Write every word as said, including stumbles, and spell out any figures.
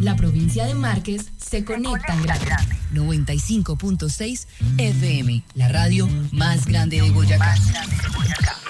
La provincia de Márquez se conecta en grande. noventa y cinco punto seis F M, la radio más grande de Boyacá.